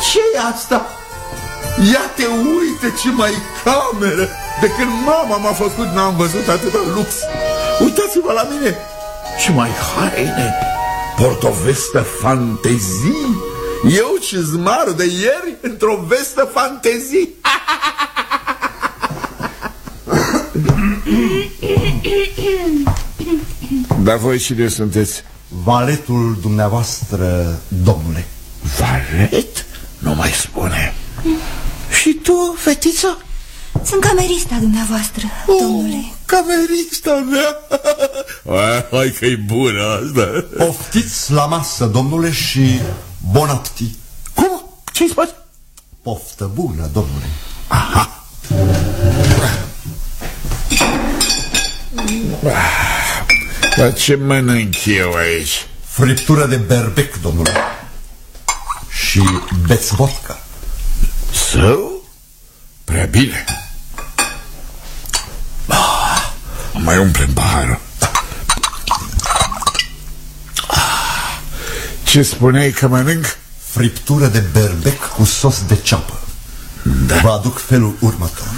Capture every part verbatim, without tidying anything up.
Ce-i asta? Ia te uite ce mai cameră! De când mama m-a făcut n-am văzut atâta lux. Uitați-vă la mine! Ce mai haine! Port o vestă fantezii. Eu cizmarul de ieri într-o vestă fantezii. Dar voi cine sunteți? Valetul dumneavoastră, domnule. Valet? Nu mai spune. Și tu, fetiță? Sunt camerista dumneavoastră, oh, domnule. Camerista mea? Hai că-i bună asta. Poftiți la masă, domnule, și bon appetit. Cum? Ce-i spus? Poftă bună, domnule. Aha. Dar ce mănânc eu aici? Friptură de berbec, domnule. Și beți vodka. Său? Prea bine. Ah, mai umplem paharul. Ah, ce spuneai că mănânc? Friptură de berbec cu sos de ceapă. Da. Vă aduc felul următor.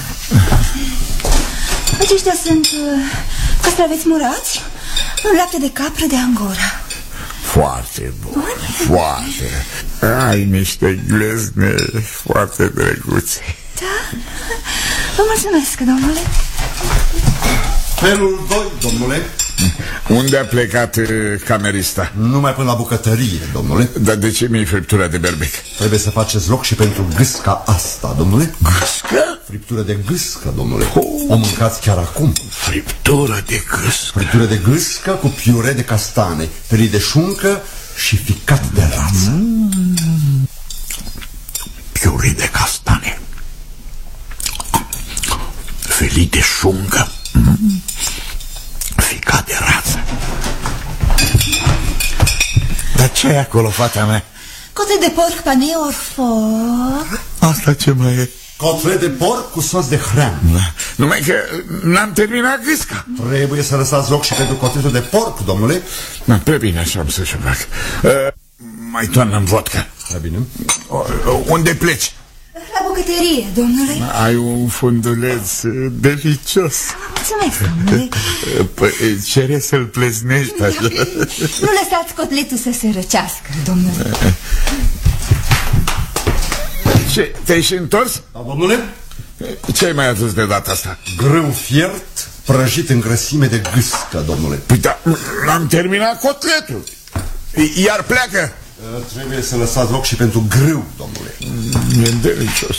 Aceștia sunt uh, castraveți murați în lapte de capră de Angora. Foarte bun, foarte. Ai niște glezne foarte drăguțe. Da? Vă mulțumesc, domnule. Felul doi, domnule. Unde a plecat uh, camerista? Numai până la bucătărie, domnule. Dar de ce mi-e friptura de berbec? Trebuie să faceți loc și pentru gâsca asta, domnule. Gâscă? Friptură de gâscă, domnule. Oh. O mâncați chiar acum. Friptură de gâscă? Friptură de gâscă cu piure de castane, felii de șuncă și ficat de rață. Mm. Piure de castane, felii de șuncă, mm. ficat de rață. Dar ce e acolo, fata mea? Cote de porc pane orfor. Asta ce mai e? Cotlet de porc cu sos de hrean. Da. Numai că n-am terminat gâsca. Trebuie să lăsați loc și pentru cotletul de porc, domnule. Da, prea bine, așa am să-și fac. uh, Mai toarnă-mi vodka. Prea bine. uh, uh, Unde pleci? La bucătărie, domnule. Ai un funduleț delicios. Mulțumesc, domnule. Păi, cere să-l pleznești așa. Nu lăsați cotletul să se răcească, domnule. Ce, te-ai și întors? Da, domnule. Ce-ai mai adus de data asta? Grâu fiert prăjit în grăsime de gâscă, domnule. Păi da, n-am terminat cotletul. Iar pleacă. Trebuie să lăsați loc și pentru grâu, domnule. E delicios.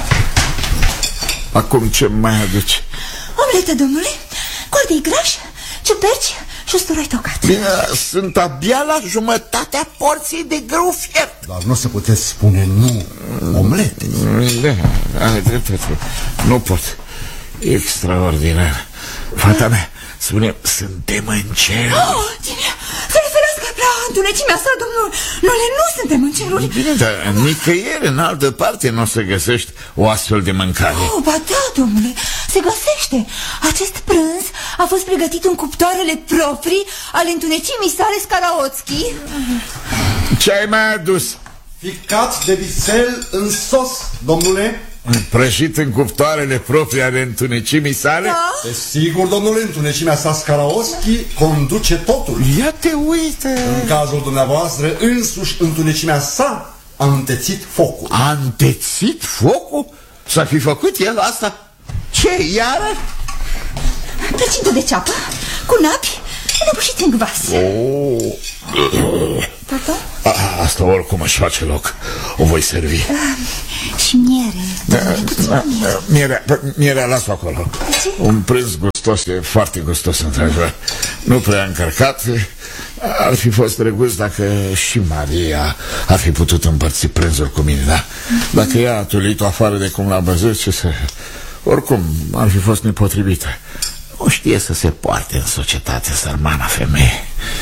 Acum ce mai aduci? Omletă, domnule, cordei grași, ciuperci și usturoi tocat. Bine, sunt abia la jumătatea porției de grâu fiert. Dar nu se puteți spune nu. Omlete. Da, ai dreptate. Nu pot. Extraordinar. Fata mea, spune, suntem în cer. Oh, cine? Să ne ferească la întunecimea sa, domnul. Noi nu suntem în ceruri. Bine, dar nicăieri în altă parte nu o să găsești o astfel de mâncare. Oh, ba da, domnule, se găsește. Acest prânz a fost pregătit în cuptoarele proprii ale întunecimii sale Scaraotski. Ce ai mai adus? Ficat de vițel în sos, domnule. Prăjit în cuptoarele proprii ale întunecimii sale? Da. Desigur, domnule, întunecimea sa Scaraoschi conduce totul. Ia te uite. În cazul dumneavoastră, însuși întunecimea sa a întețit focul. A întețit focul? S-a fi făcut el asta? Ce, iară? Plăcintă de ceapă, cu napi, înăbușiți în vas. Oh. Tata? A, asta oricum își face loc. O voi servi. Uh, și miere. Da, da, da, mierea, mierea las-o acolo. Un prânz gustos, e foarte gustos, într-adevăr. Nu prea încărcat. Ar fi fost drăguț dacă și Maria ar fi putut împărți prânzul cu mine, da? Dacă ea a tulit-o afară de cum l-a văzut, ce să... Oricum, ar fi fost nepotrivită. Nu știe să se poarte în societate, sărmana femeie.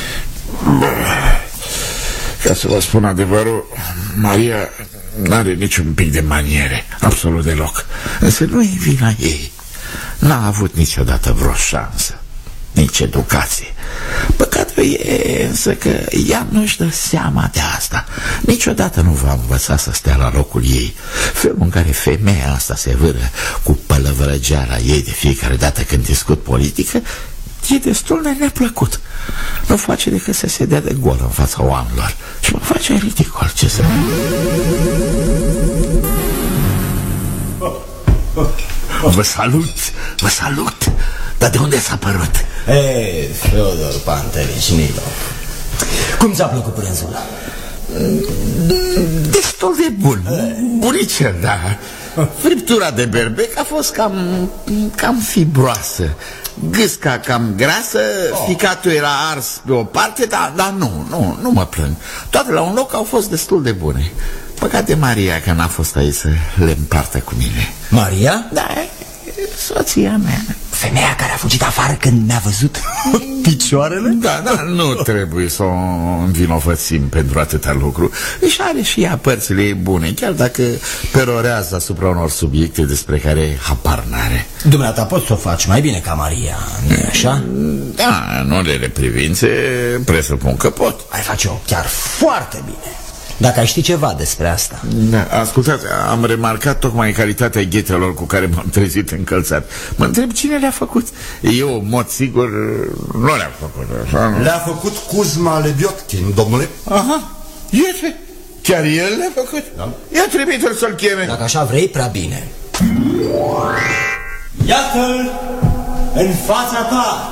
Ca să vă spun adevărul, Maria n-are niciun pic de maniere, absolut deloc. Însă nu e vina ei. N-a avut niciodată vreo șansă, nici educație. Păcat că E însă că ea nu-și dă seama de asta. Niciodată nu va învăța să stea la locul ei. Felul în care femeia asta se vâră cu pălăvrăgeala ei de fiecare dată când discut politică e destul de neplăcut. Nu face decât să se dea de gol în fața oamenilor și mă face ridicol, ce să... Vă salut, vă salut. Dar de unde s-a părut? Ei, Feodor Pantelișnilo, cum ți-a plăcut prânzul? Destul de bun. Bunicel, da. Friptura de berbec a fost cam, cam fibroasă. Gâsca cam grasă, ficatul era ars pe o parte, dar, dar nu, nu, nu mă plâng. Toate la un loc au fost destul de bune. Păcat de Maria că n-a fost aici să le împartă cu mine. Maria? Da, soția mea. Femeia care a fugit afară când ne-a văzut picioarele? Da, da, nu trebuie să o învinovățim pentru atâta lucru. Își are și ea părțile ei bune, chiar dacă perorează asupra unor subiecte despre care habar n-are. Dumneata poți să o faci mai bine ca Maria, nu-i așa? Da, în unele privințe presupun că pot. Ai face-o chiar foarte bine, dacă ai ști ceva despre asta. Da, ascultați, am remarcat tocmai calitatea ghetelor cu care m-am trezit încălțat. Mă întreb cine le-a făcut. Eu, în mod sigur, nu le-am făcut așa. Le-a făcut Kuzma Lebiotkin, domnule. Aha, iete, chiar el le-a făcut? Da. Ia trimite-l să-l cheme. Dacă așa vrei, prea bine. Iată-l în fața ta.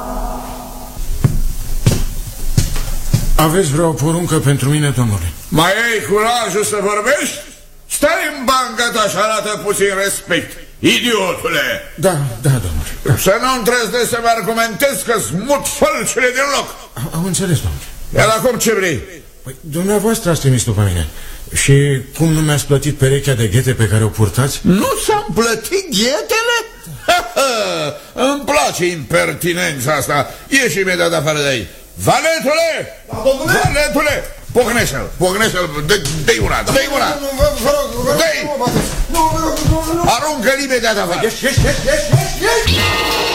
Aveți vreo poruncă pentru mine, domnule? Mai ai curajul să vorbești? Stai în bancă ta și arată puțin respect, idiotule! Da, da, domnule. Să nu îndrăznesc să-mi argumentezi că smut fălcile din loc. Am înțeles, domnule. Iar acum ce vrei? Păi, dumneavoastră ați trimis după mine. Și cum nu mi-ați plătit perechea de ghete pe care o purtați? Nu ți-am plătit ghetele? Îmi place impertinența asta. Ieși imediat afară de aici. Valetule! Valetule! Pocnește-l, pocnește-l, dă-i una, dă-i una! Dă-i! Aruncă-l imediat afară! Ieși, ieși, ieși, ieși, ieși!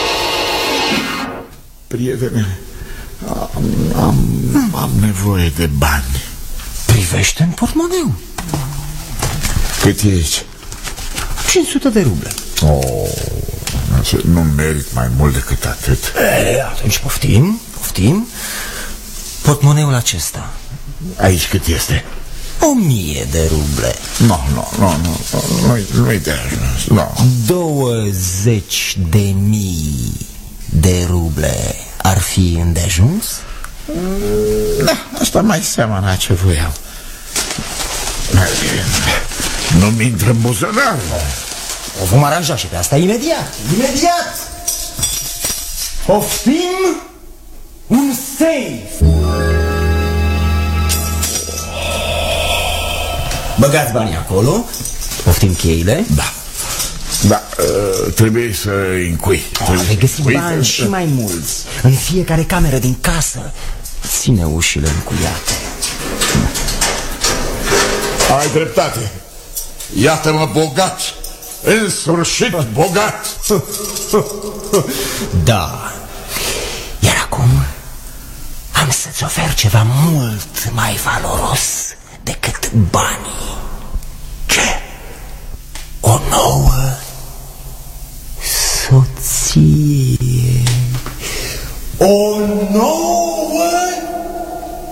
Prietene, am, am, am nevoie de bani. Privește în portmoneu. Cât e aici? cinci sute de ruble. Oh, nu merit mai mult decât atât. E, atunci poftim, poftim. Portmoneul acesta. Aici cât este? O mie de ruble. Nu, nu, nu, nu, nu-i, nu-i de ajuns, nu. Douăzeci de mii de ruble ar fi îndeajuns? Da, asta mai seamănă a ce voiau. Nu-mi intră în buzunar. O vom aranja și pe asta imediat. Imediat! Poftim un safe. Băgați banii acolo. Poftim cheile. Da. Da, uh, trebuie să încui. Vei găsi bani și mai mulți în fiecare cameră din casă. Ține ușile încuiate. Ai dreptate. Iată-mă bogat. În sfârșit bogat. Da. Iar acum am să-ți ofer ceva mult mai valoros decât banii. Ce? O nouă soție. O nouă